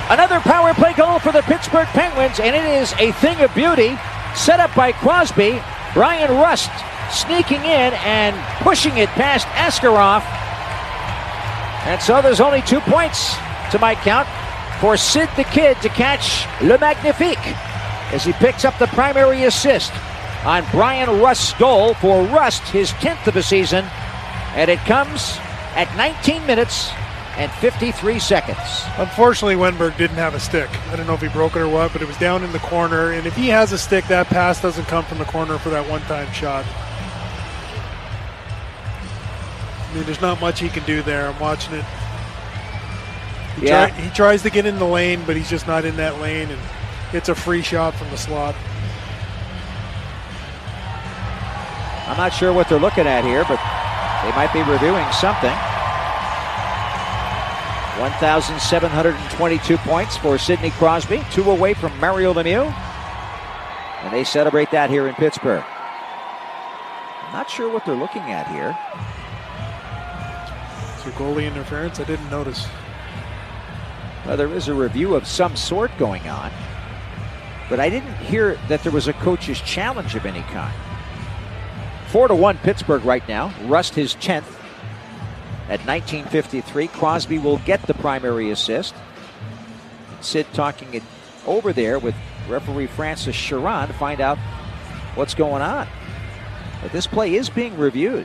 Another power play goal for the Pittsburgh Penguins, and it is a thing of beauty. Set up by Crosby. Brian Rust sneaking in and pushing it past Askarov. And so there's only 2 points, to my count, for Sid the Kid to catch Le Magnifique as he picks up the primary assist on Brian Rust's goal for Rust, his 10th of the season. And it comes at 19 minutes and 53 seconds. Unfortunately, Wenberg didn't have a stick. I don't know if he broke it or what, but it was down in the corner. And if he has a stick, that pass doesn't come from the corner for that one-time shot. I mean, there's not much he can do there. I'm watching it. He tries to get in the lane, but he's just not in that lane. And it's a free shot from the slot. I'm not sure what they're looking at here, but they might be reviewing something. 1,722 points for Sidney Crosby, 2 away from Mario Lemieux. And they celebrate that here in Pittsburgh. I'm not sure what they're looking at here. Is there goalie interference? I didn't notice. Well, there is a review of some sort going on, but I didn't hear that there was a coach's challenge of any kind. 4-1 Pittsburgh right now. Rust his 10th. At 19:53, Crosby will get the primary assist. Sid talking it over there with referee Francis Chiron to find out what's going on. But this play is being reviewed,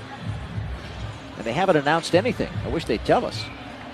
and they haven't announced anything. I wish they'd tell us.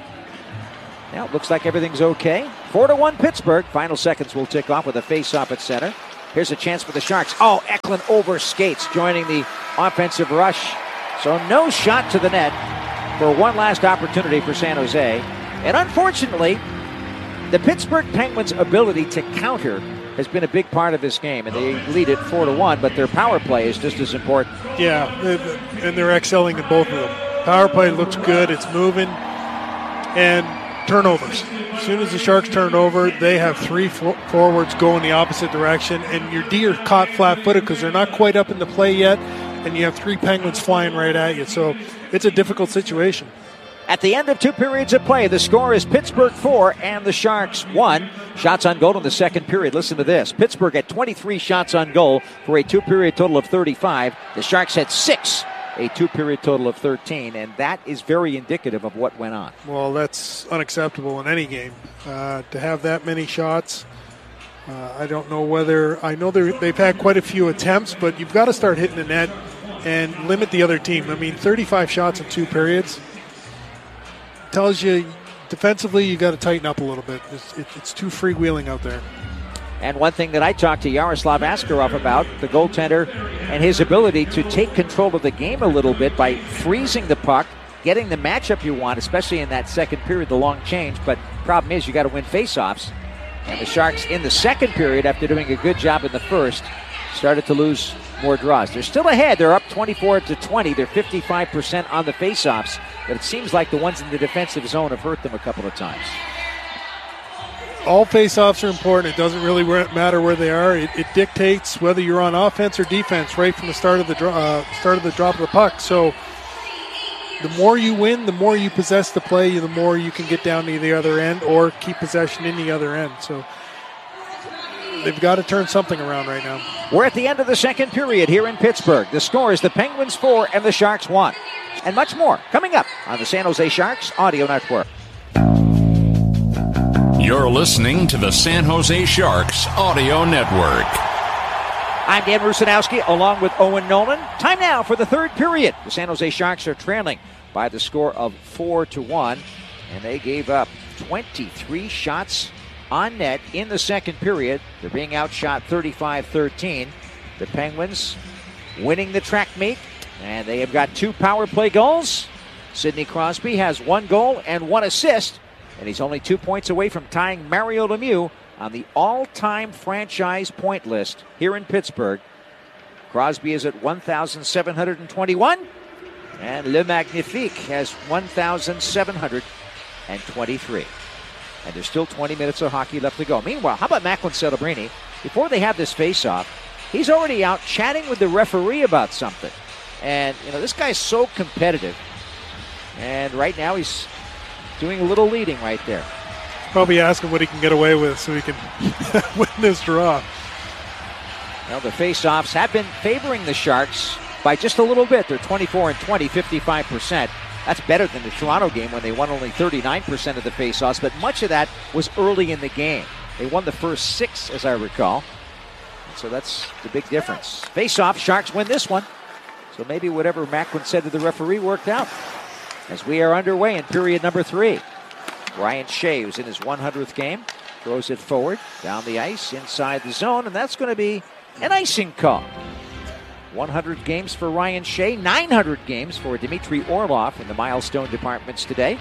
Now it looks like everything's okay. 4-1 Pittsburgh. Final seconds will tick off with a face-off at center. Here's a chance for the Sharks. Oh, Eklund over skates, joining the offensive rush. So no shot to the net for one last opportunity for San Jose. And unfortunately, the Pittsburgh Penguins' ability to counter has been a big part of this game, and they lead it 4-1, but their power play is just as important. Yeah, and they're excelling in both of them. Power play looks good, it's moving, and turnovers. As soon as the Sharks turn over, they have 3 forwards go in the opposite direction, and your D are caught flat-footed because they're not quite up in the play yet, and you have 3 Penguins flying right at you. So it's a difficult situation. At the end of 2 periods of play, the score is Pittsburgh 4 and the Sharks 1. Shots on goal in the second period. Listen to this. Pittsburgh had 23 shots on goal for a 2-period total of 35. The Sharks had 6, a 2-period total of 13, and that is very indicative of what went on. Well, that's unacceptable in any game. To have that many shots, I don't know whether – I know they've had quite a few attempts, but you've got to start hitting the net and limit the other team. I mean, 35 shots in 2 periods tells you defensively you got to tighten up a little bit. It's too freewheeling out there. And one thing that I talked to Yaroslav Askarov about, the goaltender, and his ability to take control of the game a little bit by freezing the puck, getting the matchup you want, especially in that second period, the long change. But problem is you got to win faceoffs. And the Sharks in the second period, after doing a good job in the first, started to lose more draws. They're still ahead. They're up 24-20. They're 55% on the faceoffs. But it seems like the ones in the defensive zone have hurt them a couple of times. All faceoffs are important. It doesn't really matter where they are. It dictates whether you're on offense or defense right from the start of the drop of the puck. So the more you win, the more you possess the play, the more you can get down to the other end or keep possession in the other end. So they've got to turn something around right now. We're at the end of the second period here in Pittsburgh. The score is the Penguins 4 and the Sharks 1. And much more coming up on the San Jose Sharks Audio Network. You're listening to the San Jose Sharks Audio Network. I'm Dan Rusanowski along with Owen Nolan. Time now for the third period. The San Jose Sharks are trailing by the score of 4-1, and they gave up 23 shots on net in the second period. They're being outshot 35-13. The Penguins winning the track meet, and they have got 2 power play goals. Sidney Crosby has 1 goal and 1 assist, and he's only 2 points away from tying Mario Lemieux on the all-time franchise point list here in Pittsburgh. Crosby is at 1,721, and Le Magnifique has 1,723. And there's still 20 minutes of hockey left to go. Meanwhile, how about Macklin Celebrini? Before they have this face-off, he's already out chatting with the referee about something. And, this guy's so competitive. And right now he's doing a little leading right there. Probably asking what he can get away with so he can win this draw. Well, the face-offs have been favoring the Sharks by just a little bit. They're 24-20, 55%. That's better than the Toronto game when they won only 39% of the face-offs, but much of that was early in the game. They won the first 6, as I recall. So that's the big difference. Face-off, Sharks win this one. So maybe whatever Macklin said to the referee worked out. As we are underway in period number 3. Ryan Shea, who's in his 100th game, throws it forward, down the ice, inside the zone, and that's going to be an icing call. 100 games for Ryan Shea, 900 games for Dmitry Orlov in the milestone departments today.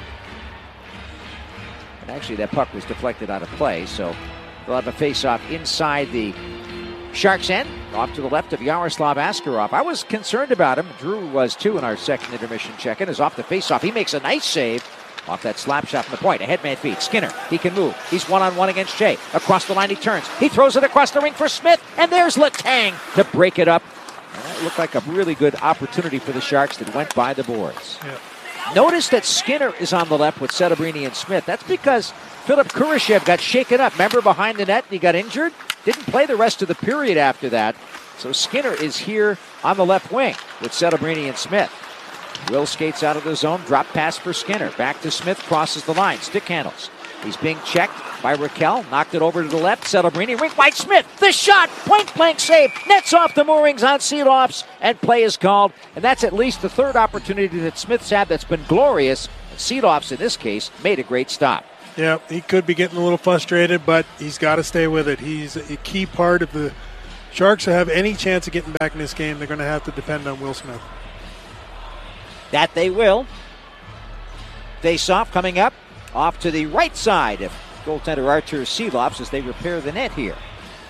And actually that puck was deflected out of play, so they'll have a face-off inside the Sharks' end, off to the left of Yaroslav Askarov. I was concerned about him. Drew was too in our second intermission check-in. Is off the face-off. He makes a nice save off that slap shot from the point. A headman feed. Skinner, he can move. He's one-on-one against Shea. Across the line he turns. He throws it across the ring for Smith, and there's Letang to break it up. And that looked like a really good opportunity for the Sharks that went by the boards. Yeah. Notice that Skinner is on the left with Sedabrini and Smith. That's because Philip Kurashev got shaken up. Remember, behind the net, and he got injured? Didn't play the rest of the period after that. So Skinner is here on the left wing with Sedabrini and Smith. Will skates out of the zone, drop pass for Skinner. Back to Smith, crosses the line, stick handles. He's being checked by Raquel, knocked it over to the left. Sedabrini, rink wide, Smith, the shot, point blank save, nets off the moorings on Seeloffs, and play is called. And that's at least the third opportunity that Smith's had that's been glorious. Seeloffs, in this case, made a great stop. Yeah, he could be getting a little frustrated, but he's got to stay with it. He's a key part of the Sharks to have any chance of getting back in this game. They're going to have to depend on Will Smith. That they will. Face-off coming up off to the right side of goaltender Artur Seeloffs as they repair the net here.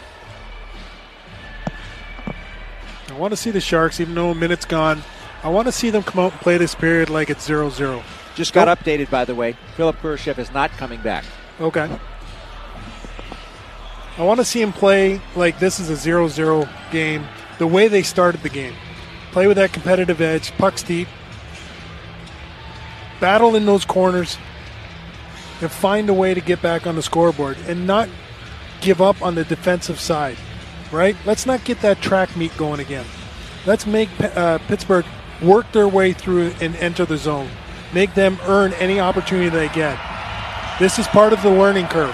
I want to see the Sharks, even though a minute's gone, I want to see them come out and play this period like it's 0-0. Just got updated, by the way. Philip Kurashev is not coming back. Okay. I want to see him play like this is a 0-0 game, the way they started the game. Play with that competitive edge, pucks deep, battle in those corners, and find a way to get back on the scoreboard and not give up on the defensive side, right? Let's not get that track meet going again. Let's make Pittsburgh work their way through and enter the zone. Make them earn any opportunity they get. This is part of the learning curve.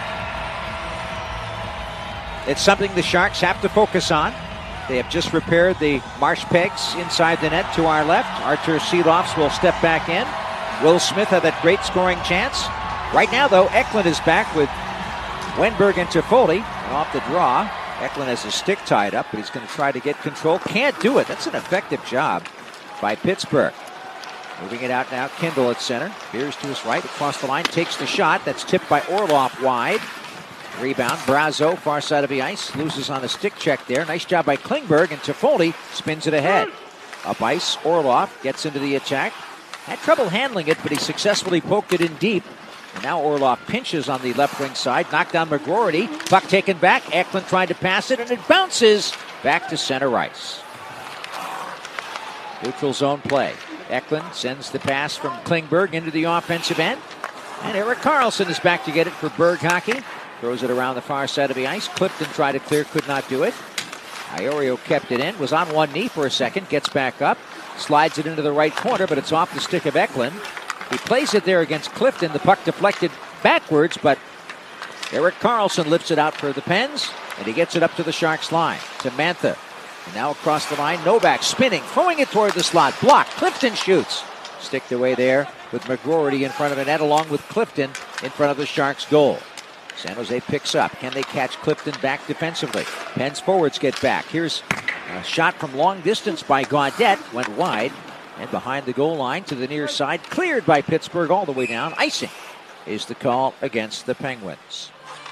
It's something the Sharks have to focus on. They have just repaired the marsh pegs inside the net to our left. Artur Seeloffs will step back in. Will Smith had that great scoring chance. Right now, though, Eklund is back with Wenberg and Toffoli. And off the draw, Eklund has his stick tied up, but he's going to try to get control. Can't do it. That's an effective job by Pittsburgh. Moving it out now, Kindle at center. Veers to his right, across the line, takes the shot. That's tipped by Orlov wide. Rebound, Brazo, far side of the ice, loses on a stick check there. Nice job by Klingberg, and Toffoli spins it ahead. Up ice, Orlov gets into the attack. Had trouble handling it, but he successfully poked it in deep. And now Orlov pinches on the left wing side, knocked down McGroarty. Puck taken back, Eklund tried to pass it, and it bounces back to center ice. Neutral zone play. Eklund sends the pass from Klingberg into the offensive end. And Erik Karlsson is back to get it for Berg Hockey. Throws it around the far side of the ice. Clifton tried to clear, could not do it. Iorio kept it in, was on one knee for a second, gets back up, slides it into the right corner, but it's off the stick of Eklund. He plays it there against Clifton. The puck deflected backwards, but Erik Karlsson lifts it out for the Pens, and he gets it up to the Sharks line. To Mantha. And now across the line, Novak spinning, throwing it toward the slot. Block. Clifton shoots. Sticked away there with McGroarty in front of the net, along with Clifton in front of the Sharks' goal. San Jose picks up. Can they catch Clifton back defensively? Pens forwards get back. Here's a shot from long distance by Gaudette. Went wide and behind the goal line to the near side. Cleared by Pittsburgh all the way down. Icing is the call against the Penguins.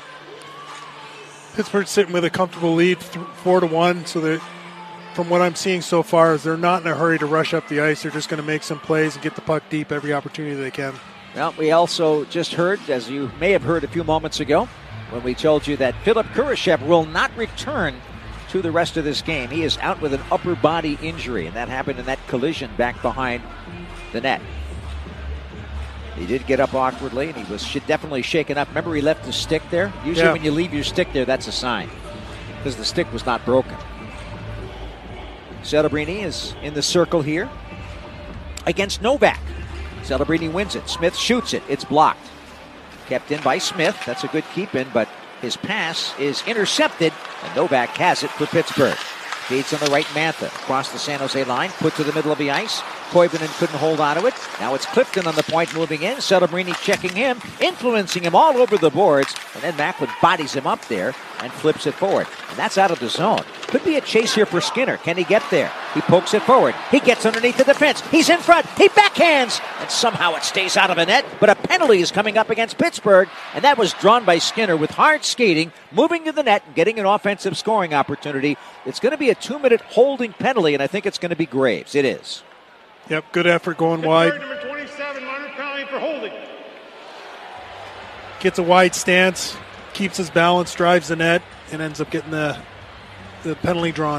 Pittsburgh's sitting with a comfortable lead, 4-1. So that, from what I'm seeing so far, is they're not in a hurry to rush up the ice. They're just going to make some plays and get the puck deep every opportunity they can. Well, we also just heard, as you may have heard a few moments ago, when we told you that Philip Kurashev will not return to the rest of this game. He is out with an upper body injury, and that happened in that collision back behind the net. He did get up awkwardly, and he was definitely shaken up. Remember, he left his stick there? Usually when you leave your stick there, that's a sign, because the stick was not broken. Celebrini is in the circle here against Novak. Celebrini wins it. Smith shoots it. It's blocked. Kept in by Smith. That's a good keep in, but his pass is intercepted, and Novak has it for Pittsburgh. Feeds on the right, Mantha. Across the San Jose line, put to the middle of the ice. Koivunen couldn't hold on to it. Now it's Clifton on the point, moving in. Celebrini checking him, influencing him all over the boards. And then Macklin bodies him up there and flips it forward. And that's out of the zone. Could be a chase here for Skinner. Can he get there? He pokes it forward. He gets underneath the defense. He's in front. He backhands. And somehow it stays out of the net. But a penalty is coming up against Pittsburgh. And that was drawn by Skinner with hard skating, moving to the net and getting an offensive scoring opportunity. It's going to be a 2-minute holding penalty, and I think it's going to be Graves. It is. Yep, good effort going wide. Number 27, minor penalty for holding. Gets a wide stance, keeps his balance, drives the net, and ends up getting the penalty drawn.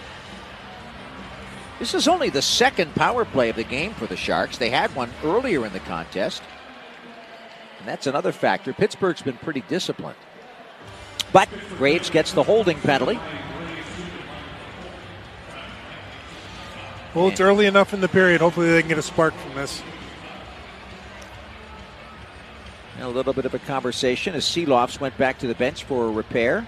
This is only the second power play of the game for the Sharks. They had one earlier in the contest. And that's another factor. Pittsburgh's been pretty disciplined. But Graves gets the holding penalty. Well, it's early enough in the period. Hopefully they can get a spark from this. A little bit of a conversation as Seelofs went back to the bench for a repair.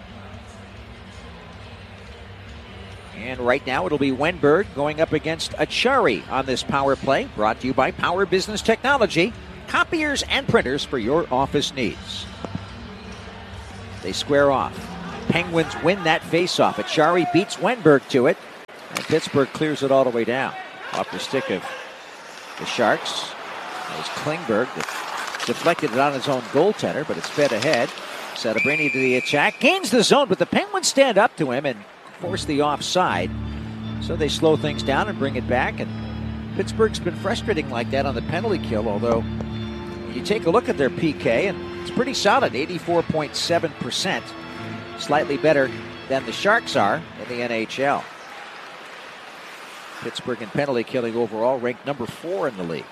And right now it'll be Wenberg going up against Achari on this power play. Brought to you by Power Business Technology. Copiers and printers for your office needs. They square off. Penguins win that faceoff. Achari beats Wenberg to it. And Pittsburgh clears it all the way down. Off the stick of the Sharks. It was Klingberg that deflected it on his own goaltender, but it's fed ahead. Celebrini to the attack. Gains the zone, but the Penguins stand up to him and force the offside. So they slow things down and bring it back. And Pittsburgh's been frustrating like that on the penalty kill, although when you take a look at their PK, and it's pretty solid, 84.7%. Slightly better than the Sharks are in the NHL. Pittsburgh in penalty killing overall, ranked number 4 in the league.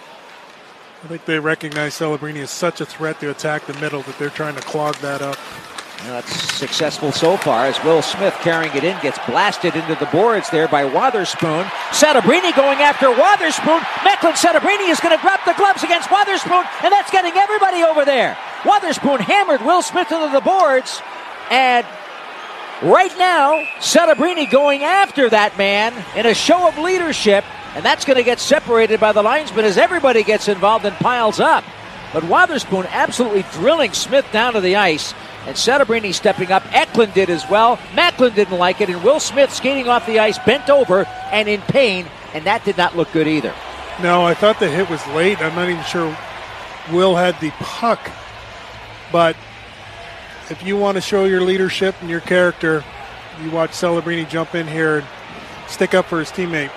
I think they recognize Celebrini as such a threat to attack the middle that they're trying to clog that up. Well, that's successful so far as Will Smith carrying it in gets blasted into the boards there by Wotherspoon. Celebrini going after Wotherspoon. Macklin Celebrini is going to drop the gloves against Wotherspoon, and that's getting everybody over there. Wotherspoon hammered Will Smith into the boards, and right now, Celebrini going after that man in a show of leadership, and that's going to get separated by the linesman as everybody gets involved and piles up. But Wotherspoon absolutely drilling Smith down to the ice, and Celebrini stepping up. Eklund did as well. Macklin didn't like it, and Will Smith skating off the ice, bent over and in pain, and that did not look good either. No, I thought the hit was late. I'm not even sure Will had the puck, but if you want to show your leadership and your character, you watch Celebrini jump in here and stick up for his teammate.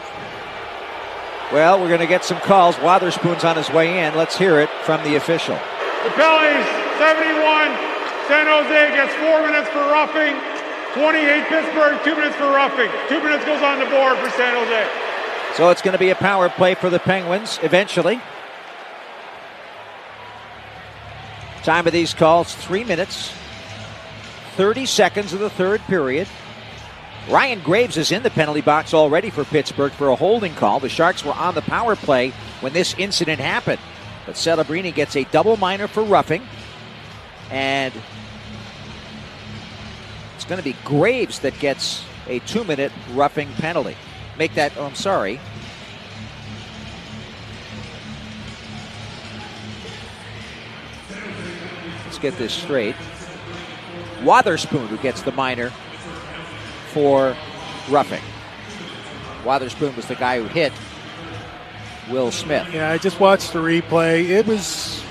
Well, we're going to get some calls. Wotherspoon's on his way in. Let's hear it from the official. The penalties, 71. San Jose gets 4 minutes for roughing. 28 Pittsburgh, 2 minutes for roughing. 2 minutes goes on the board for San Jose. So it's going to be a power play for the Penguins eventually. Time of these calls, 3 minutes. 30 seconds of the third period. Ryan Graves is in the penalty box already for Pittsburgh for a holding call. The Sharks were on the power play when this incident happened. But Celebrini gets a double minor for roughing. And it's going to be Graves that gets a 2-minute roughing penalty. Make that, oh, I'm sorry. Let's get this straight. Wotherspoon who gets the minor for roughing. Wotherspoon was the guy who hit Will Smith. Yeah, I just watched the replay. It was,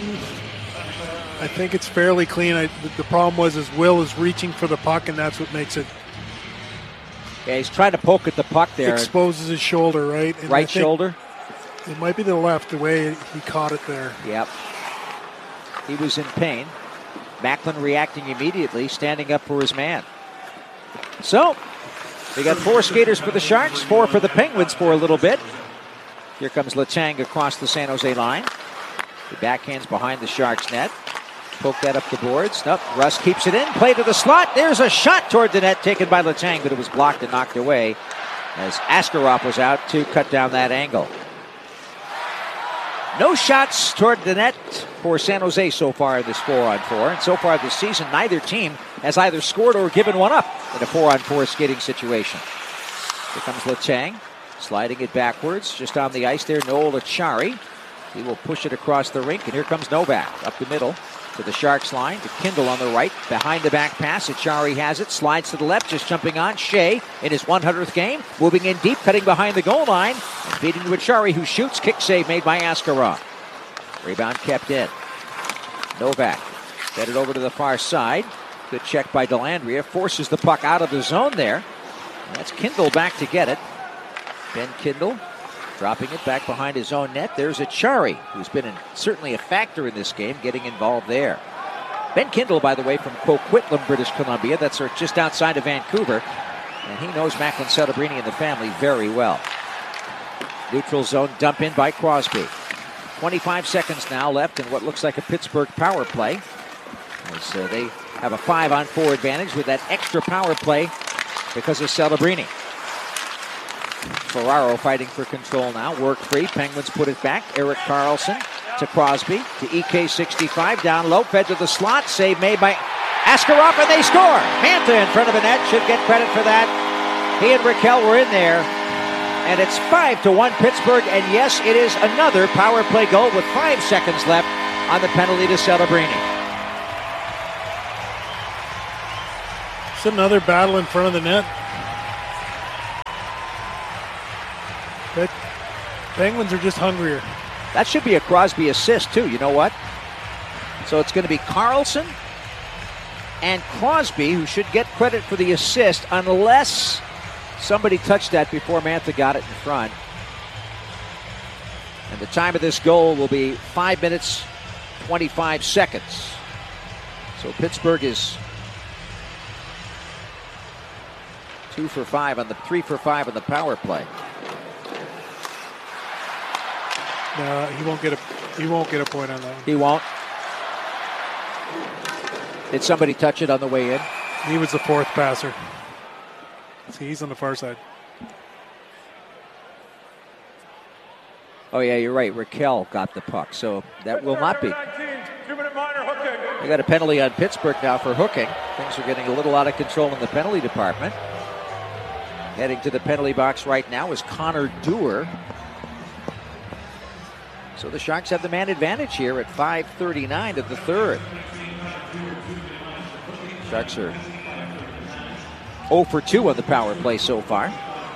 I think it's fairly clean. The problem was Will is reaching for the puck, and that's what makes it. Yeah, he's trying to poke at the puck there. Exposes his shoulder, right? And right shoulder. It might be the left, the way he caught it there. Yep. He was in pain. Macklin reacting immediately, standing up for his man. So, we got 4 skaters for the Sharks, 4 for the Penguins for a little bit. Here comes Letang across the San Jose line. The backhands behind the Sharks net. Poke that up the boards. Nope. Russ keeps it in. Play to the slot. There's a shot toward the net taken by Letang, but it was blocked and knocked away as Askarov was out to cut down that angle. No shots toward the net for San Jose so far in this 4-on-4. And so far this season, neither team has either scored or given one up in a 4-on-4 skating situation. Here comes Letang, sliding it backwards. Just on the ice there, Noel Acciari. He will push it across the rink, and here comes Novak up the middle to the Sharks line, to Kindle on the right, behind the back pass. Acciari has it, slides to the left, just jumping on. Shea in his 100th game, moving in deep, cutting behind the goal line, and feeding to Acciari, who shoots. Kick save made by Askarov. Rebound kept in. Novak get it over to the far side. Good check by Dellandrea, forces the puck out of the zone there. And that's Kindle back to get it. Ben Kindle dropping it back behind his own net. There's Acciari, who's been certainly a factor in this game, getting involved there. Ben Kindle, by the way, from Coquitlam, British Columbia. That's just outside of Vancouver. And he knows Macklin Celebrini and the family very well. Neutral zone dump in by Crosby. 25 seconds now left in what looks like a Pittsburgh power play. As they have a 5-on-4 advantage with that extra power play because of Celebrini. Ferraro fighting for control now. Work free. Penguins put it back. Erik Karlsson to Crosby to EK65. Down low. Fed to the slot. Save made by Askarov, and they score. Manta in front of the net. Should get credit for that. He and Raquel were in there. And it's 5-1 Pittsburgh. And yes, it is another power play goal with 5 seconds left on the penalty to Celebrini. It's another battle in front of the net. The Penguins are just hungrier. That should be a Crosby assist, too. You know what? So it's going to be Karlsson and Crosby who should get credit for the assist unless somebody touched that before Mantha got it in front. And the time of this goal will be 5 minutes, 25 seconds. So Pittsburgh is 3 for 5 on the power play. No, he won't get a point on that one. He won't. Did somebody touch it on the way in? He was the fourth passer. See, he's on the far side. Oh yeah, you're right. Raquel got the puck, so that will not be. 2-minute minor hooking. They got a penalty on Pittsburgh now for hooking. Things are getting a little out of control in the penalty department. Heading to the penalty box right now is Connor Dewar. So the Sharks have the man advantage here at 5:39 of the third. Sharks are 0 for 2 on the power play so far.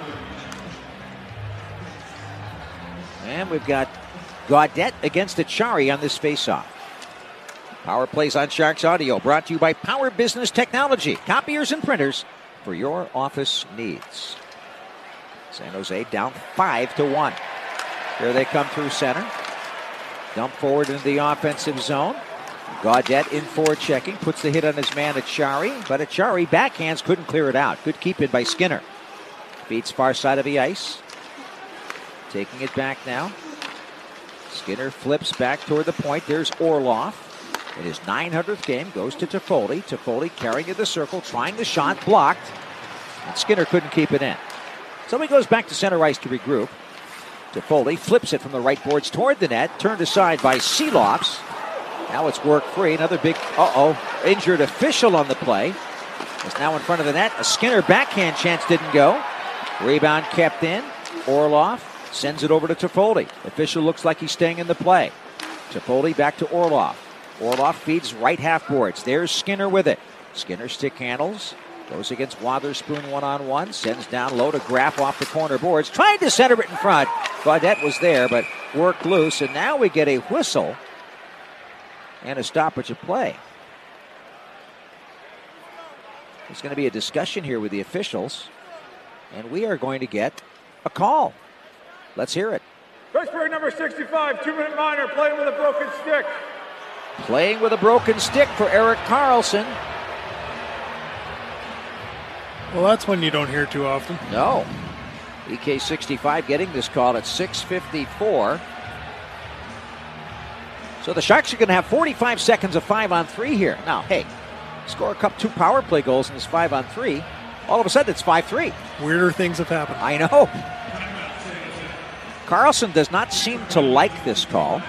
And we've got Gaudette against Acciari on this faceoff. Power plays on Sharks Audio, brought to you by Power Business Technology. Copiers and printers for your office needs. San Jose down 5-1. Here they come through center. Dump forward into the offensive zone. Gaudette in forward checking. Puts the hit on his man Acciari. But Acciari backhands, couldn't clear it out. Good keep in by Skinner. Beats far side of the ice. Taking it back now. Skinner flips back toward the point. There's Orlov. In his 900th game, goes to Toffoli. Toffoli carrying in the circle, trying the shot, blocked. And Skinner couldn't keep it in. So he goes back to center ice to regroup. Toffoli flips it from the right boards toward the net, turned aside by Seelofs. Now it's work free. Another big, injured official on the play. Is now in front of the net. A Skinner backhand chance didn't go. Rebound kept in. Orlov sends it over to Toffoli. Official looks like he's staying in the play. Toffoli back to Orlov. Orlov feeds right half boards. There's Skinner with it. Skinner stick handles. Goes against Wotherspoon one-on-one. Sends down low to Graff off the corner boards. Trying to center it in front. Gaudette was there, but worked loose. And now we get a whistle and a stoppage of play. There's going to be a discussion here with the officials. And we are going to get a call. Let's hear it. Pittsburgh number 65, 2-minute minor, playing with a broken stick. Playing with a broken stick for Erik Karlsson. Well, that's one you don't hear too often. No. EK65 getting this call at 6:54. So the Sharks are going to have 45 seconds of 5-on-3 here. Now, hey, score a two power play goals in this 5-on-3. All of a sudden, it's 5-3. Weirder things have happened. I know. Carlson does not seem to like this call.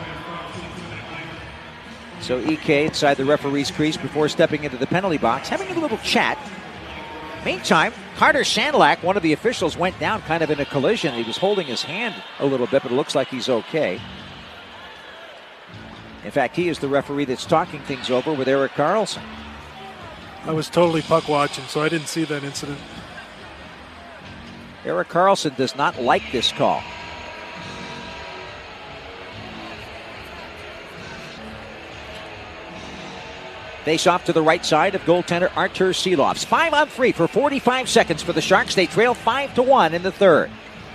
So EK inside the referee's crease before stepping into the penalty box, having a little chat. Meantime, Carter Sandlak, one of the officials, went down kind of in a collision. He was holding his hand a little bit, but it looks like he's okay. In fact, he is the referee that's talking things over with Erik Karlsson. I was totally puck watching, so I didn't see that incident. Erik Karlsson does not like this call. Face off to the right side of goaltender Artur Silovs. 5-on-3 for 45 seconds for the Sharks. They trail 5-1 in the third.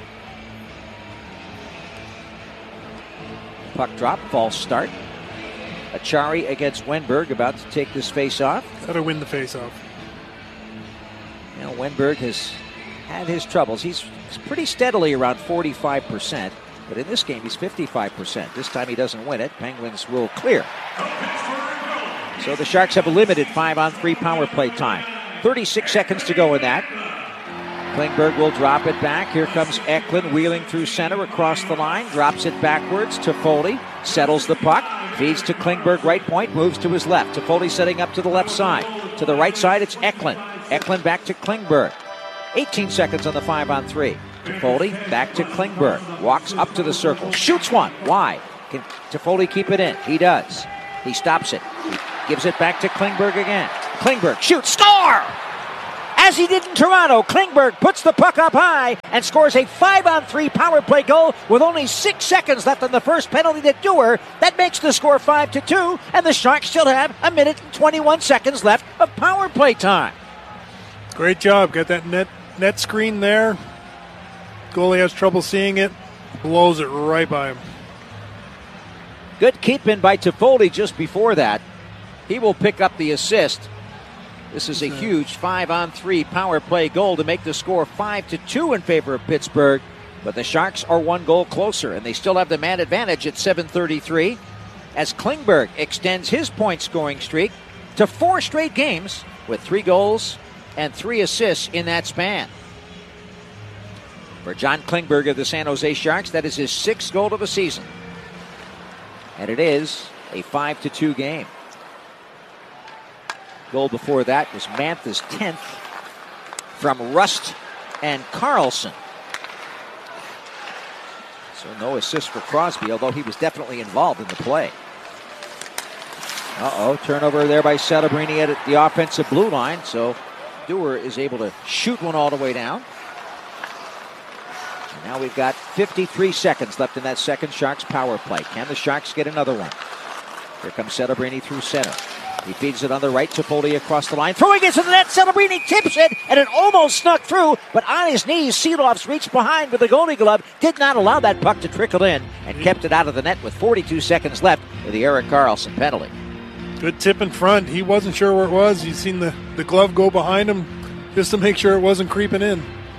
Puck drop, false start. Achari against Wenberg, about to take this face-off. Got to win the face-off. You know, Wenberg has had his troubles. He's pretty steadily around 45%, but in this game he's 55%. This time he doesn't win it. Penguins will clear. So the Sharks have a limited 5-on-3 power play time. 36 seconds to go in that. Klingberg will drop it back. Here comes Eklund wheeling through center across the line. Drops it backwards to Foley. Settles the puck. Feeds to Klingberg right point. Moves to his left. Toffoli setting up to the left side. To the right side, it's Eklund. Eklund back to Klingberg. 18 seconds on the 5-on-3. Toffoli back to Klingberg. Walks up to the circle. Shoots one. Why? Can Toffoli keep it in? He does. He stops it. He gives it back to Klingberg again. Klingberg shoots. Score! As he did in Toronto, Klingberg puts the puck up high and scores a 5-on-3 power play goal with only 6 seconds left on the first penalty to Dewar. That makes the score 5-2, and the Sharks still have 1 minute and 21 seconds left of power play time. Great job. Got that net screen there. Goalie has trouble seeing it. Blows it right by him. Good keep-in by Toffoli just before that. He will pick up the assist. This is a huge 5-on-3 power play goal to make the score 5-2 in favor of Pittsburgh. But the Sharks are 1 goal closer, and they still have the man advantage at 7:33 as Klingberg extends his point-scoring streak to 4 straight games with 3 goals and 3 assists in that span. For John Klingberg of the San Jose Sharks, that is his 6th goal of the season. And it is a 5-2 game. Goal before that was Mantha's 10th from Rust and Carlson. So no assist for Crosby, although he was definitely involved in the play. Turnover there by Celebrini at the offensive blue line. So Dewar is able to shoot one all the way down. And now we've got 53 seconds left in that second Sharks power play. Can the Sharks get another one? Here comes Celebrini through center. He feeds it on the right to Foley across the line. Throwing it to the net. Celebrini tips it, and it almost snuck through. But on his knees, Silovs reached behind with the goalie glove. Did not allow that puck to trickle in and kept it out of the net with 42 seconds left with the Erik Karlsson penalty. Good tip in front. He wasn't sure where it was. He's seen the glove go behind him just to make sure it wasn't creeping in.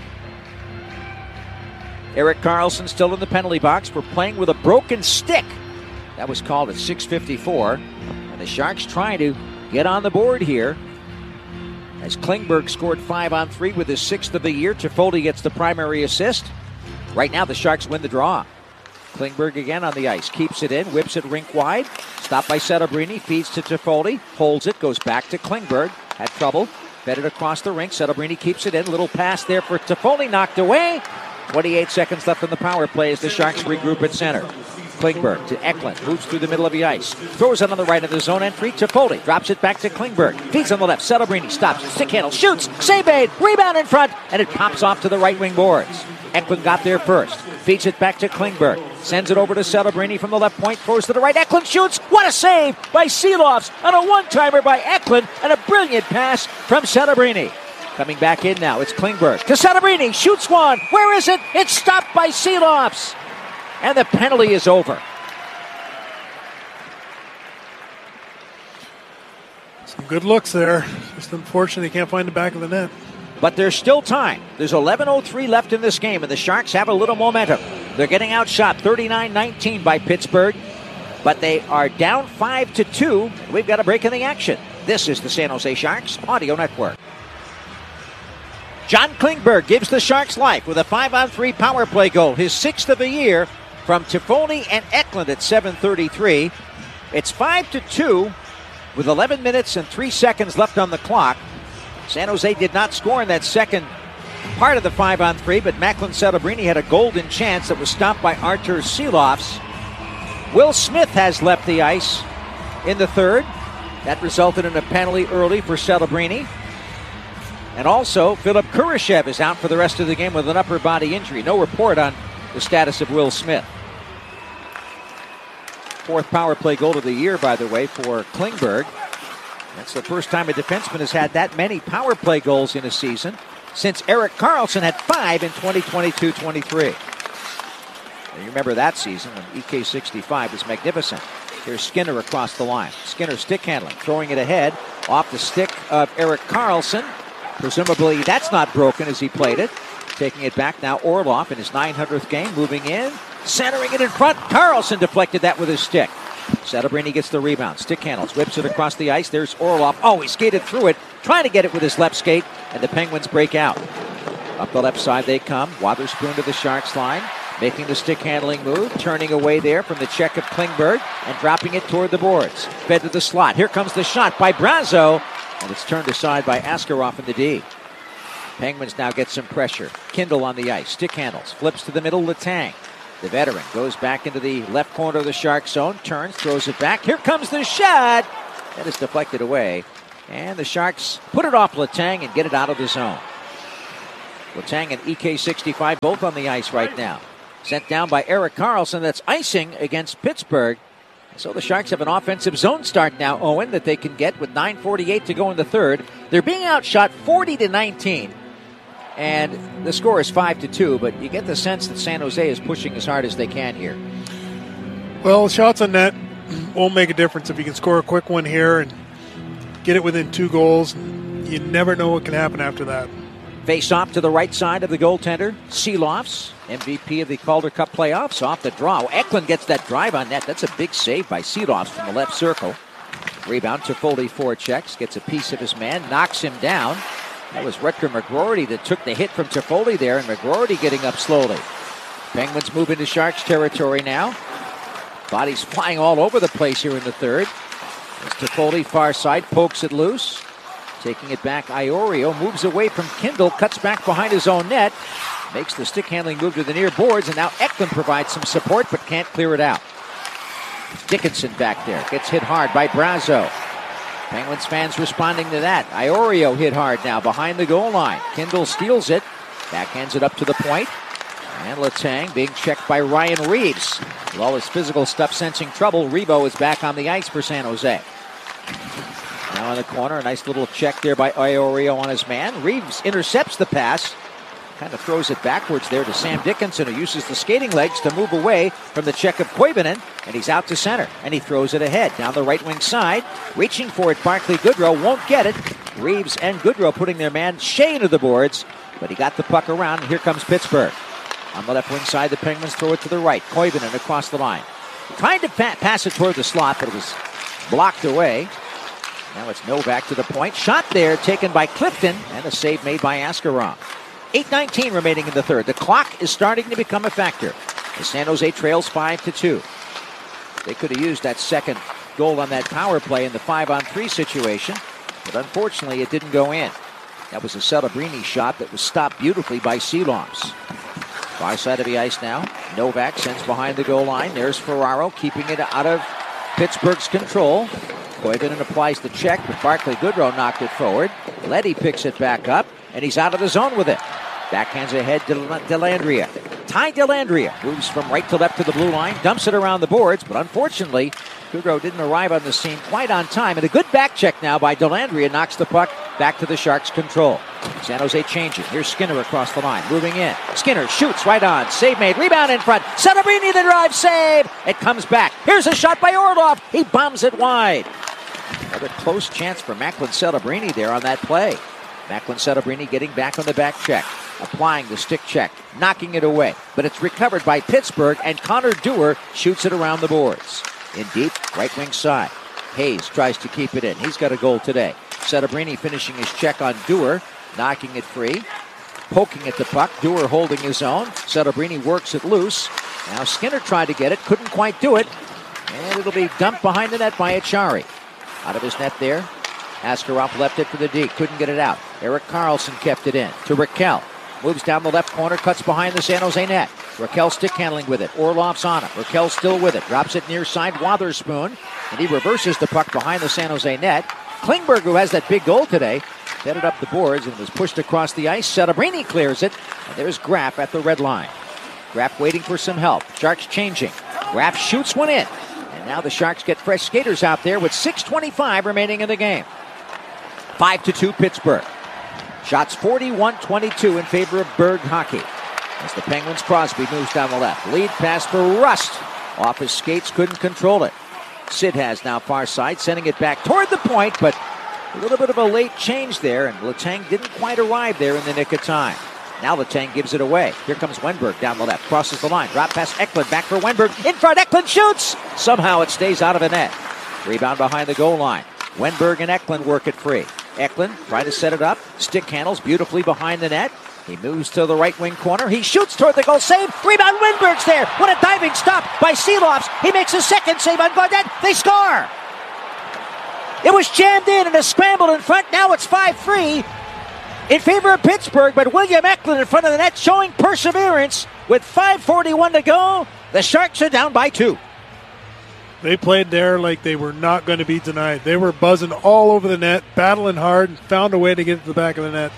Erik Karlsson still in the penalty box. We're playing with a broken stick. That was called at 6:54. And the Sharks trying to get on the board here. As Klingberg scored 5-on-3 with his 6th of the year. Toffoli gets the primary assist. Right now the Sharks win the draw. Klingberg again on the ice. Keeps it in. Whips it rink wide. Stopped by Celebrini. Feeds to Toffoli. Holds it. Goes back to Klingberg. Had trouble. Fed it across the rink. Celebrini keeps it in. Little pass there for Toffoli. Knocked away. 28 seconds left in the power play as the Sharks regroup at center. Klingberg to Eklund, moves through the middle of the ice, throws it on the right of the zone entry to Foley, drops it back to Klingberg, feeds on the left, Celebrini stops, stick handle, shoots, save made, rebound in front, and it pops off to the right wing boards. Eklund got there first, feeds it back to Klingberg, sends it over to Celebrini from the left point, throws to the right, Eklund shoots, what a save by Silovs on a one-timer by Eklund, and a brilliant pass from Celebrini. Coming back in now, it's Klingberg to Celebrini, shoots one, where is it? It's stopped by Silovs. And the penalty is over. Some good looks there. Just unfortunately, can't find the back of the net. But there's still time. There's 11:03 left in this game, and the Sharks have a little momentum. They're getting outshot 39-19 by Pittsburgh. but they are down 5-2. We've got a break in the action. This is the San Jose Sharks Audio Network. John Klingberg gives the Sharks life with a 5-on-3 power play goal, his 6th of the year from Toffoli and Eklund at 7:33. It's 5-2 with 11 minutes and 3 seconds left on the clock. San Jose did not score in that second part of the 5-on-3, but Macklin Celebrini had a golden chance that was stopped by Artur Silovs. Will Smith has left the ice in the third. That resulted in a penalty early for Celebrini. And also, Philip Kurashev is out for the rest of the game with an upper body injury. No report on the status of Will Smith. 4th power play goal of the year, by the way, for Klingberg. That's the first time a defenseman has had that many power play goals in a season since Erik Karlsson had 5 in 2022-23. You remember that season when EK65 was magnificent. Here's Skinner across the line. Skinner stick handling, throwing it ahead off the stick of Erik Karlsson. Presumably that's not broken as he played it. Taking it back now, Orlov in his 900th game, moving in, centering it in front. Karlsson deflected that with his stick. Celebrini gets the rebound, stick handles, whips it across the ice. There's Orlov. Oh, he skated through it, trying to get it with his left skate, and the Penguins break out. Up the left side they come. Wotherspoon to the Sharks line, making the stick handling move, turning away there from the check of Klingberg and dropping it toward the boards. Fed to the slot. Here comes the shot by Brazo, and it's turned aside by Askarov in the D. Penguins now get some pressure. Kindle on the ice, stick handles, flips to the middle, Letang. The veteran goes back into the left corner of the Shark zone, turns, throws it back. Here comes the shot. That is deflected away. And the Sharks put it off Letang and get it out of the zone. Letang and EK65 both on the ice right now. Sent down by Erik Karlsson. That's icing against Pittsburgh. So the Sharks have an offensive zone start now, Owen, that they can get with 9:48 to go in the third. They're being outshot 40-19. And the score is 5-2, but you get the sense that San Jose is pushing as hard as they can here. Well, shots on net won't make a difference if you can score a quick one here and get it within 2 goals. You never know what can happen after that. Face off to the right side of the goaltender, Silovs, MVP of the Calder Cup playoffs, off the draw. Eklund gets that drive on net. That's a big save by Silovs from the left circle. Rebound, Toffoli forechecks, gets a piece of his man, knocks him down. That was Rutger McGroarty that took the hit from Toffoli there, and McGroarty getting up slowly. Penguins move into Sharks territory now. Bodies flying all over the place here in the third. As Toffoli far side pokes it loose. Taking it back, Iorio moves away from Kindle, cuts back behind his own net, makes the stick handling move to the near boards, and now Eklund provides some support but can't clear it out. Dickinson back there, gets hit hard by Brazo. Penguins fans responding to that. Iorio hit hard now behind the goal line. Kindle steals it, backhands it up to the point, and Letang being checked by Ryan Reeves. With all his physical stuff sensing trouble, Rebo is back on the ice for San Jose. Now in the corner, a nice little check there by Iorio on his man. Reeves intercepts the pass, kind of throws it backwards there to Sam Dickinson, who uses the skating legs to move away from the check of Koivunen, and he's out to center, and he throws it ahead down the right wing side. Reaching for it, Barclay Goodrow won't get it. Reeves and Goodrow putting their man Shea into the boards, but he got the puck around, and here comes Pittsburgh. On the left wing side, the Penguins throw it to the right. Koivunen across the line. Trying to pass it toward the slot, but it was blocked away. Now it's Novak to the point. Shot there taken by Clifton, and a save made by Askarov. 8:19 remaining in the third. The clock is starting to become a factor. The San Jose trails 5-2. They could have used that second goal on that power play in the 5-on-3 situation, but unfortunately it didn't go in. That was a Celebrini shot that was stopped beautifully by Silovs. Far side of the ice now. Novak sends behind the goal line. There's Ferraro keeping it out of Pittsburgh's control. Koivunen applies the check, but Barclay Goodrow knocked it forward. Leddy picks it back up, and he's out of the zone with it. Backhands ahead to Dellandrea. Ty Dellandrea moves from right to left to the blue line, dumps it around the boards, but unfortunately, Goodrow didn't arrive on the scene quite on time, and a good back check now by Dellandrea knocks the puck back to the Sharks' control. San Jose changing. Here's Skinner across the line, moving in. Skinner shoots right on. Save made. Rebound in front. Celebrini the drive. Save. It comes back. Here's a shot by Orlov. He bombs it wide. Another close chance for Macklin Celebrini there on that play. Macklin Celebrini getting back on the back check. Applying the stick check. Knocking it away. But it's recovered by Pittsburgh, and Connor Dewar shoots it around the boards. In deep, right wing side. Hayes tries to keep it in. He's got a goal today. Settabrini finishing his check on Dewar, knocking it free. Poking at the puck. Dewar holding his own. Settabrini works it loose. Now Skinner tried to get it, couldn't quite do it. And it'll be dumped behind the net by Achari. Out of his net there. Askarov left it for the D. Couldn't get it out. Erik Karlsson kept it in to Raquel. Moves down the left corner, cuts behind the San Jose net. Raquel stick handling with it. Orlov's on it. Raquel still with it. Drops it near side. Wotherspoon. And he reverses the puck behind the San Jose net. Klingberg, who has that big goal today, headed up the boards and was pushed across the ice. Settabrini clears it. And there's Graff at the red line. Graff waiting for some help. Sharks changing. Graff shoots one in. And now the Sharks get fresh skaters out there with 6:25 remaining in the game. 5-2 Pittsburgh. Shots 41-22 in favor of Berg hockey. As the Penguins, Crosby moves down the left. Lead pass for Rust. Off his skates, couldn't control it. Sid has now far side, sending it back toward the point, but a little bit of a late change there, and Letang didn't quite arrive there in the nick of time. Now Letang gives it away. Here comes Wenberg down the left, crosses the line, drop past Eklund, back for Wenberg, in front, Eklund shoots! Somehow it stays out of the net. Rebound behind the goal line. Wenberg and Eklund work it free. Eklund trying to set it up, stick handles beautifully behind the net. He moves to the right wing corner. He shoots toward the goal. Save. Rebound. Wenberg's there. What a diving stop by Seelofs. He makes a second save on Gaudette. They score. It was jammed in and a scramble in front. Now it's 5-3 in favor of Pittsburgh. But William Eklund in front of the net showing perseverance. With 5:41 to go, the Sharks are down by 2. They played there like they were not going to be denied. They were buzzing all over the net, battling hard, and found a way to get to the back of the net.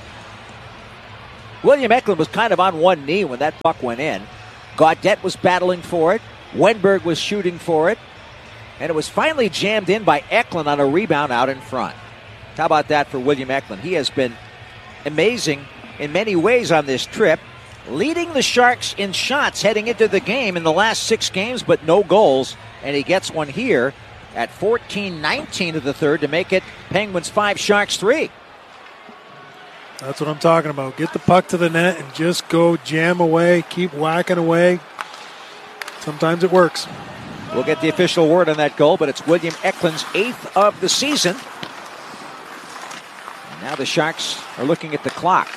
William Eklund was kind of on one knee when that puck went in. Gaudette was battling for it. Wenberg was shooting for it. And it was finally jammed in by Eklund on a rebound out in front. How about that for William Eklund? He has been amazing in many ways on this trip, leading the Sharks in shots heading into the game in the last 6 games, but no goals. And he gets one here at 14-19 of the third to make it Penguins 5, Sharks 3. That's what I'm talking about. Get the puck to the net and just go jam away, keep whacking away. Sometimes it works. We'll get the official word on that goal, but it's William Eklund's 8th of the season. And now the Sharks are looking at the clock.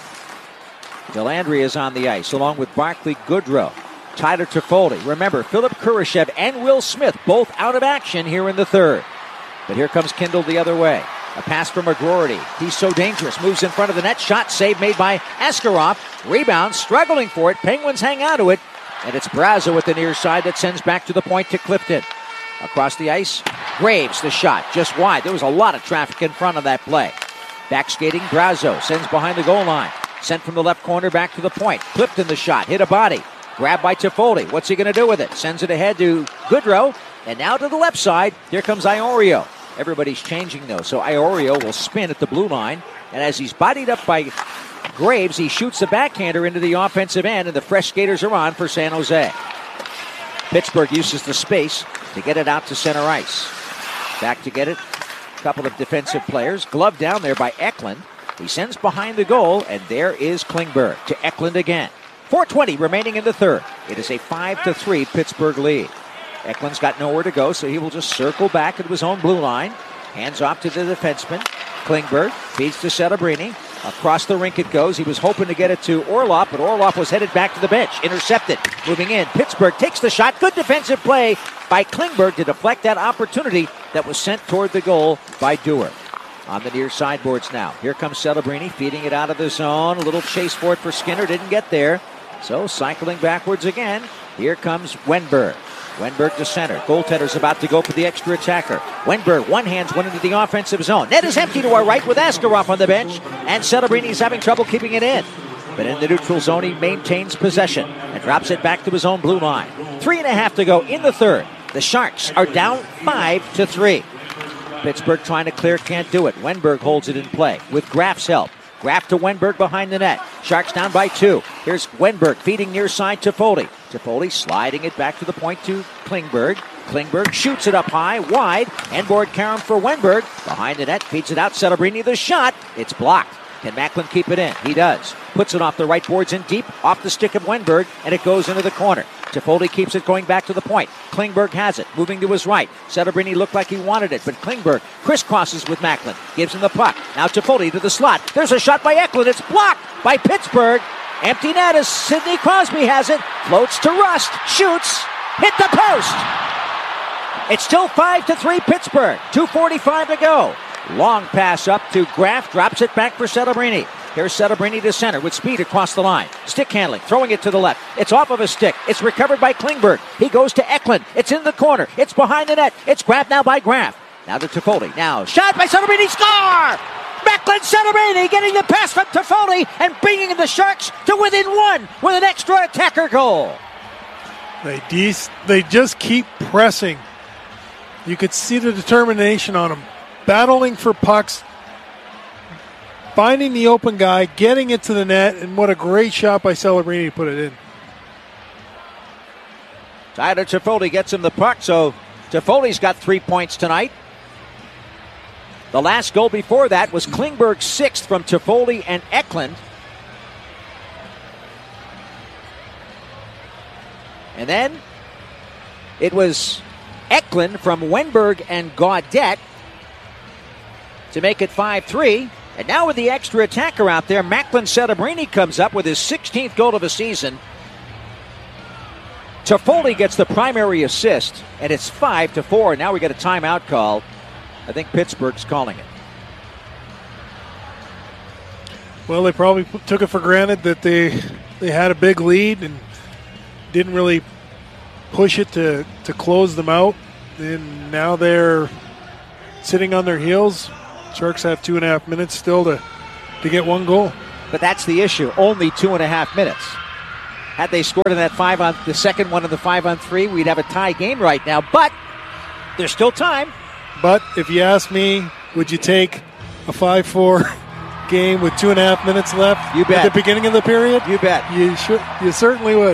Delandry is on the ice, along with Barclay Goodrow. Tyler Toffoli. Remember, Philip Kurashev and Will Smith both out of action here in the third. But here comes Kindle the other way. A pass from McGroarty. He's so dangerous. Moves in front of the net. Shot save made by Askarov. Rebound, struggling for it. Penguins hang on to it. And it's Brazo at the near side that sends back to the point to Clifton. Across the ice, Graves the shot. Just wide. There was a lot of traffic in front of that play. Back skating, Brazo sends behind the goal line. Sent from the left corner back to the point. Clifton the shot. Hit a body. Grabbed by Toffoli. What's he going to do with it? Sends it ahead to Goodrow. And now to the left side. Here comes Iorio. Everybody's changing, though. So Iorio will spin at the blue line. And as he's bodied up by Graves, he shoots the backhander into the offensive end. And the fresh skaters are on for San Jose. Pittsburgh uses the space to get it out to center ice. Back to get it. A couple of defensive players. Glove down there by Eklund. He sends behind the goal. And there is Klingberg to Eklund again. 4:20 remaining in the third. It is a 5-3 Pittsburgh lead. Eklund's got nowhere to go, so he will just circle back into his own blue line. Hands off to the defenseman. Klingberg feeds to Settabrini. Across the rink it goes. He was hoping to get it to Orlov, but Orlov was headed back to the bench. Intercepted. Moving in. Pittsburgh takes the shot. Good defensive play by Klingberg to deflect that opportunity that was sent toward the goal by Dewar. On the near sideboards now. Here comes Settabrini feeding it out of the zone. A little chase for it for Skinner. Didn't get there. So cycling backwards again. Here comes Wenberg. Wenberg to center. Goaltender's about to go for the extra attacker. Wenberg one-hands one into the offensive zone. Net is empty to our right with Askarov on the bench. And Settabrini is having trouble keeping it in. But in the neutral zone, he maintains possession and drops it back to his own blue line. 3.5 to go in the third. The Sharks are down 5-3. Pittsburgh trying to clear, can't do it. Wenberg holds it in play with Graff's help. Graff to Wenberg behind the net. Sharks down by 2. Here's Wenberg feeding near side to Toffoli. Toffoli sliding it back to the point to Klingberg. Klingberg shoots it up high, wide. Endboard carom for Wenberg. Behind the net, feeds it out. Settabrini the shot. It's blocked. Can Macklin keep it in? He does. Puts it off the right boards in deep, off the stick of Wenberg, and it goes into the corner. Toffoli keeps it going back to the point. Klingberg has it, moving to his right. Celebrini looked like he wanted it, but Klingberg crisscrosses with Macklin. Gives him the puck. Now Toffoli to the slot. There's a shot by Eklund. It's blocked by Pittsburgh. Empty net as Sidney Crosby has it. Floats to Rust. Shoots. Hit the post. It's still 5-3 Pittsburgh. 2:45 to go. Long pass up to Graff. Drops it back for Celebrini. Here's Celebrini to center with speed across the line. Stick handling, throwing it to the left. It's off of a stick. It's recovered by Klingberg. He goes to Eklund. It's in the corner. It's behind the net. It's grabbed now by Graff. Now to Toffoli. Now shot by Celebrini. Score! Macklin Celebrini getting the pass from Toffoli and bringing the Sharks to within one with an extra attacker goal. They just keep pressing. You could see the determination on them. Battling for pucks. Finding the open guy, getting it to the net, and what a great shot by Celebrini to put it in. Tyler Toffoli gets him the puck, so Toffoli's got 3 points tonight. The last goal before that was Klingberg's 6th from Toffoli and Eklund. And then it was Eklund from Wenberg and Gaudette to make it 5-3. And now with the extra attacker out there, Macklin Celebrini comes up with his 16th goal of the season. Toffoli gets the primary assist, and it's 5-4. Now we get a timeout call. I think Pittsburgh's calling it. Well, they probably took it for granted that they had a big lead and didn't really push it to close them out. And now they're sitting on their heels. Sharks have 2.5 minutes still to get one goal. But that's the issue. Only 2.5 minutes. Had they scored in that the second one in the 5-on-3, we'd have a tie game right now. But there's still time. But if you ask me, would you take a 5-4 game with 2.5 minutes left? You bet. At the beginning of the period? You bet. You should. You certainly would.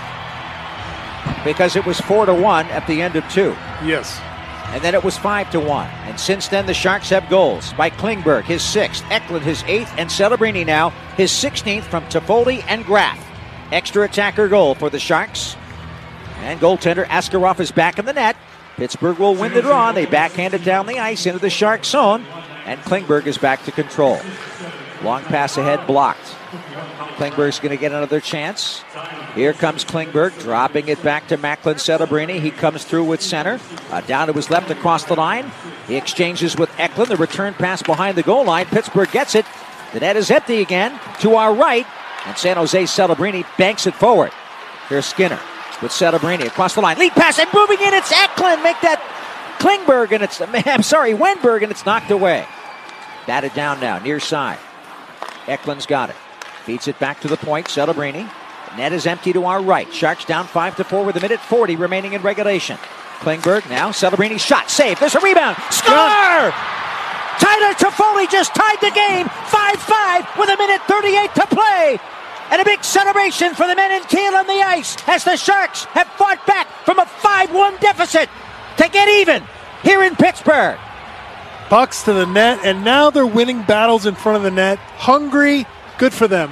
Because it was 4-1 at the end of 2. Yes. And then it was 5-1. And since then, the Sharks have goals by Klingberg, his 6th, Eklund, his 8th, and Celebrini now, his 16th from Toffoli and Graff. Extra attacker goal for the Sharks. And goaltender Askarov is back in the net. Pittsburgh will win the draw. They backhand it down the ice into the Sharks zone. And Klingberg is back to control. Long pass ahead, blocked. Klingberg's going to get another chance. Here comes Klingberg, dropping it back to Macklin Celebrini. He comes through with center. Down to his left across the line. He exchanges with Eklund. The return pass behind the goal line. Pittsburgh gets it. The net is empty again to our right. And San Jose Celebrini banks it forward. Here's Skinner with Celebrini across the line. Lead pass and moving in. It's Eklund. Make that Klingberg and Wenberg, and it's knocked away. Batted down now, near side. Eklund's got it. Feeds it back to the point. Celebrini. Net is empty to our right. Sharks down 5-4 with 1:40 remaining in regulation. Klingberg now. Celebrini shot. Save. There's a rebound. Score! Tyler Toffoli just tied the game. 5-5 with 1:38 to play. And a big celebration for the men in teal on the ice as the Sharks have fought back from a 5-1 deficit to get even here in Pittsburgh. Pucks to the net, and now they're winning battles in front of the net. Hungry. Good for them.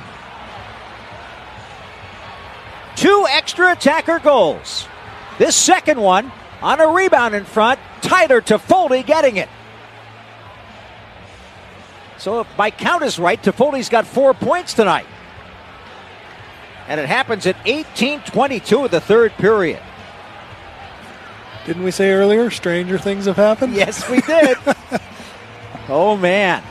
2 extra attacker goals. This second one on a rebound in front. Tyler Toffoli getting it. So if my count is right, Toffoli's got 4 points tonight. And it happens at 18:22 of the third period. Didn't we say earlier, stranger things have happened? Yes, we did. Oh, man.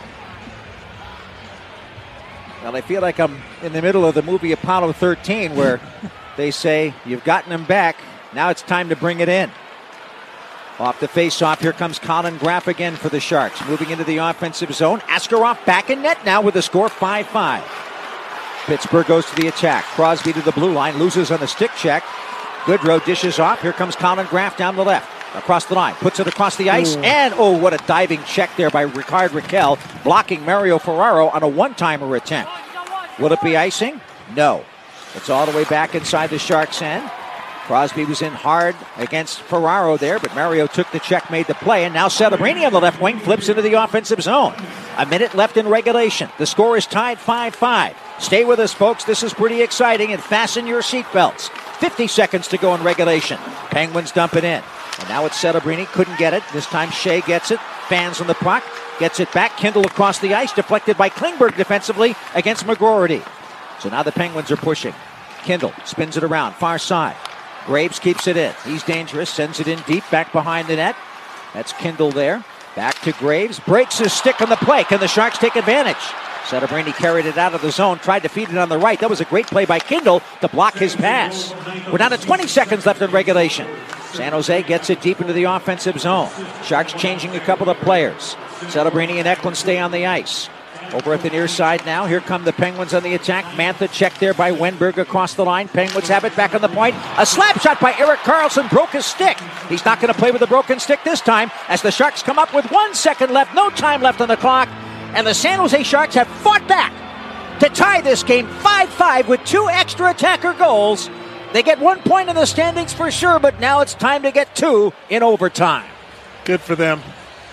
Well, I feel like I'm in the middle of the movie Apollo 13 where they say, you've gotten him back. Now it's time to bring it in. Off the face-off, here comes Colin Graff again for the Sharks. Moving into the offensive zone. Askarov back in net now with the score 5-5. Pittsburgh goes to the attack. Crosby to the blue line. Loses on the stick check. Goodrow dishes off. Here comes Colin Graff down the left. Across the line. Puts it across the ice. Ooh. And, what a diving check there by Ricard Raquel. Blocking Mario Ferraro on a one-timer attempt. Will it be icing? No. It's all the way back inside the Sharks' end. Crosby was in hard against Ferraro there, but Mario took the check, made the play, and now Celebrini on the left wing flips into the offensive zone. A minute left in regulation. The score is tied 5-5. Stay with us, folks. This is pretty exciting, and fasten your seatbelts. 50 seconds to go in regulation. Penguins dump it in. And now it's Celebrini. Couldn't get it. This time Shea gets it. Fans on the puck. Gets it back. Kindle across the ice. Deflected by Klingberg defensively against McGroarty. So now the Penguins are pushing. Kindle spins it around. Far side. Graves keeps it in. He's dangerous. Sends it in deep. Back behind the net. That's Kindle there. Back to Graves. Breaks his stick on the play. Can the Sharks take advantage? Celebrini carried it out of the zone. Tried to feed it on the right. That was a great play by Kindle to block his pass. We're down to 20 seconds left in regulation. San Jose gets it deep into the offensive zone. Sharks changing a couple of players. Celebrini and Eklund stay on the ice. Over at the near side now. Here come the Penguins on the attack. Mantha checked there by Wenberg across the line. Penguins have it back on the point. A slap shot by Erik Karlsson broke his stick. He's not going to play with a broken stick this time as the Sharks come up with 1 second left. No time left on the clock. And the San Jose Sharks have fought back to tie this game 5-5 with 2 extra attacker goals. They get 1 point in the standings for sure, but now it's time to get 2 in overtime. Good for them.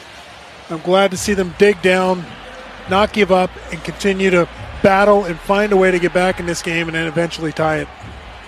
I'm glad to see them dig down, not give up, and continue to battle and find a way to get back in this game and then eventually tie it.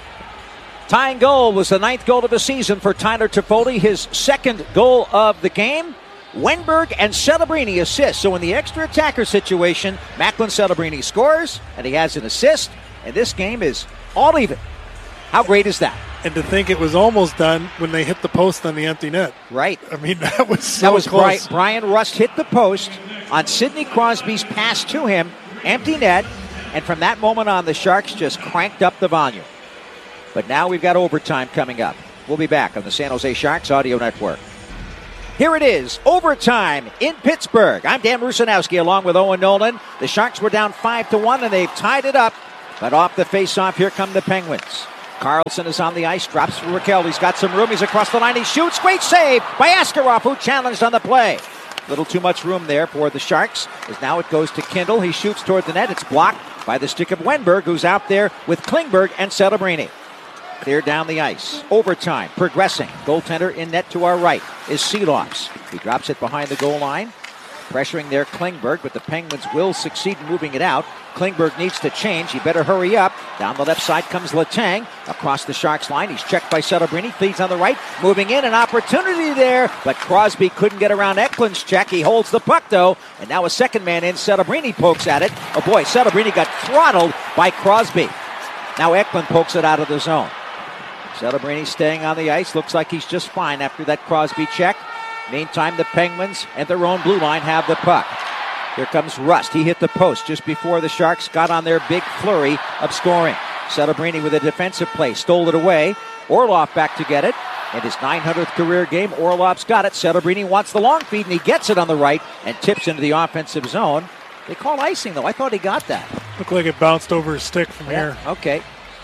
Tying goal was the 9th goal of the season for Tyler Toffoli, his 2nd goal of the game. Wenberg and Celebrini assist. So in the extra attacker situation, Macklin Celebrini scores, and he has an assist, and this game is all even. How great is that? And to think it was almost done when they hit the post on the empty net. Right. I mean, that was so close. Brian Rust hit the post on Sidney Crosby's pass to him, empty net, and from that moment on, the Sharks just cranked up the volume. But now we've got overtime coming up. We'll be back on the San Jose Sharks Audio Network. Here it is, overtime in Pittsburgh. I'm Dan Rusanowski along with Owen Nolan. The Sharks were down 5-1, and they've tied it up. But off the face-off, here come the Penguins. Karlsson is on the ice, drops for Raquel. He's got some room. He's across the line. He shoots. Great save by Askarov, who challenged on the play. Little too much room there for the Sharks, as now it goes to Kindle. He shoots toward the net. It's blocked by the stick of Wenberg, who's out there with Klingberg and Celebrini. Clear down the ice. Overtime. Progressing. Goaltender in net to our right is Seeloffs. He drops it behind the goal line. Pressuring there Klingberg, but the Penguins will succeed in moving it out. Klingberg needs to change. He better hurry up. Down the left side comes Letang. Across the Sharks line. He's checked by Celebrini. Feeds on the right. Moving in. An opportunity there, but Crosby couldn't get around Eklund's check. He holds the puck, though. And now a second man in. Celebrini pokes at it. Oh, boy. Celebrini got throttled by Crosby. Now Eklund pokes it out of the zone. Celebrini staying on the ice. Looks like he's just fine after that Crosby check. Meantime, the Penguins at their own blue line have the puck. Here comes Rust. He hit the post just before the Sharks got on their big flurry of scoring. Celebrini with a defensive play. Stole it away. Orlov back to get it. In his 900th career game, Orlov's got it. Celebrini wants the long feed, and he gets it on the right and tips into the offensive zone. They call icing, though. I thought he got that. Looked like it bounced over his stick from here. Okay.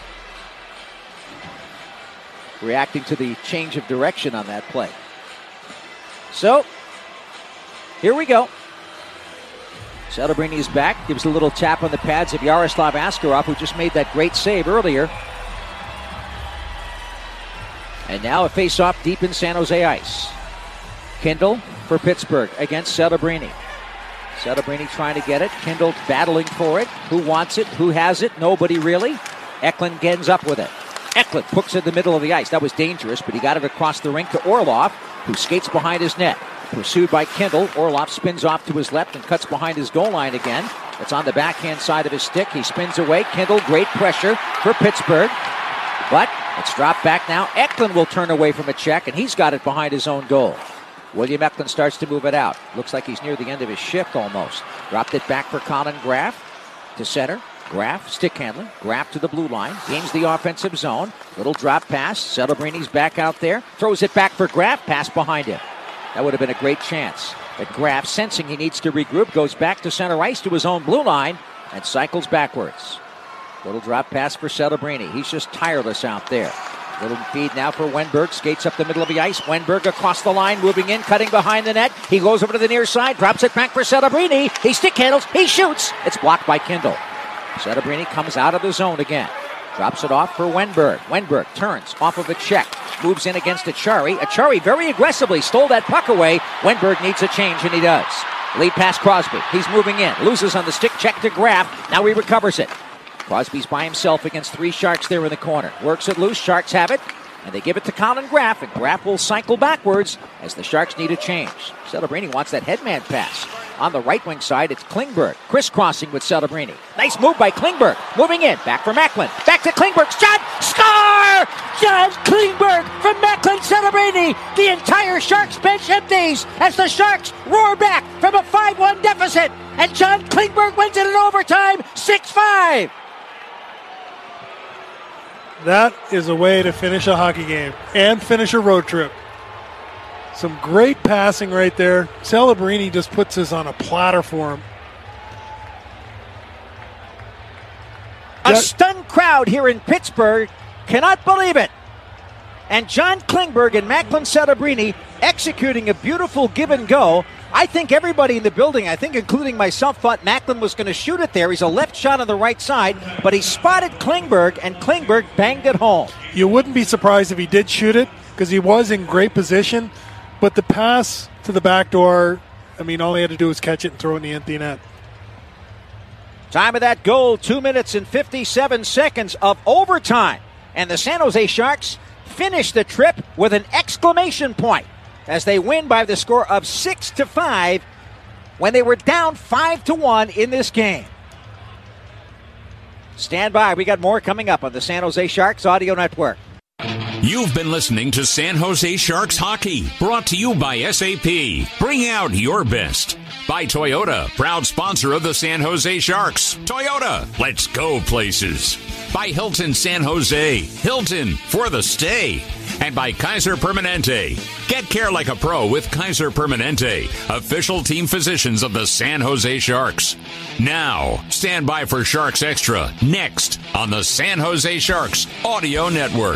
Reacting to the change of direction on that play. So, here we go. Celebrini's back. Gives a little tap on the pads of Yaroslav Askarov, who just made that great save earlier. And now a face-off deep in San Jose ice. Kindle for Pittsburgh against Celebrini. Celebrini trying to get it. Kindle battling for it. Who wants it? Who has it? Nobody really. Eklund ends up with it. Eklund hooks in the middle of the ice. That was dangerous, but he got it across the rink to Orlov, who skates behind his net. Pursued by Kindle. Orlov spins off to his left and cuts behind his goal line again. It's on the backhand side of his stick. He spins away. Kindle, great pressure for Pittsburgh. But it's dropped back now. Eklund will turn away from a check, and he's got it behind his own goal. William Eklund starts to move it out. Looks like he's near the end of his shift almost. Dropped it back for Colin Graff to center. Graff, stick handling. Graff to the blue line. Gains the offensive zone. Little drop pass. Celebrini's back out there. Throws it back for Graff. Pass behind him. That would have been a great chance. But Graff, sensing he needs to regroup, goes back to center ice to his own blue line and cycles backwards. Little drop pass for Celebrini. He's just tireless out there. Little feed now for Wenberg. Skates up the middle of the ice. Wenberg across the line, moving in, cutting behind the net. He goes over to the near side, drops it back for Celebrini. He stick handles. He shoots. It's blocked by Kindle. Celebrini comes out of the zone again. Drops it off for Wenberg. Wenberg turns off of a check. Moves in against Achari. Achari very aggressively stole that puck away. Wenberg needs a change, and he does. Lead pass Crosby. He's moving in. Loses on the stick check to Graff. Now he recovers it. Crosby's by himself against 3 Sharks there in the corner. Works it loose. Sharks have it. And they give it to Colin Graff. And Graff will cycle backwards as the Sharks need a change. Celebrini wants that headman pass. On the right wing side, it's Klingberg. Crisscrossing with Celebrini. Nice move by Klingberg. Moving in. Back for Macklin. Back to Klingberg. Shot! Score! John Klingberg from Macklin Celebrini. The entire Sharks bench empties as the Sharks roar back from a 5-1 deficit. And John Klingberg wins it in overtime. 6-5. That is a way to finish a hockey game and finish a road trip. Some great passing right there. Celebrini just puts this on a platter for him. A stunned crowd here in Pittsburgh cannot believe it. And John Klingberg and Macklin Celebrini executing a beautiful give and go. I think everybody in the building, I think including myself, thought Macklin was going to shoot it there. He's a left shot on the right side, but he spotted Klingberg, and Klingberg banged it home. You wouldn't be surprised if he did shoot it because he was in great position, but the pass to the back door, I mean, all he had to do was catch it and throw it in the empty net. Time of that goal, 2 minutes and 57 seconds of overtime. And the San Jose Sharks finish the trip with an exclamation point as they win by the score of 6-5 when they were down 5-1 in this game. Stand by. We got more coming up on the San Jose Sharks Audio Network. You've been listening to San Jose Sharks Hockey, brought to you by SAP. Bring out your best. By Toyota, proud sponsor of the San Jose Sharks. Toyota, let's go places. By Hilton San Jose, Hilton for the stay. And by Kaiser Permanente. Get care like a pro with Kaiser Permanente, official team physicians of the San Jose Sharks. Now, stand by for Sharks Extra, next on the San Jose Sharks Audio Network.